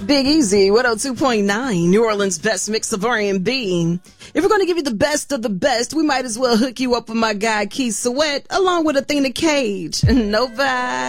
Big Easy, 102.9, New Orleans' best mix of R&B. If we're going to give you the best of the best, we might as well hook you up with my guy Keith Sweat, along with Athena Cage. No vibe.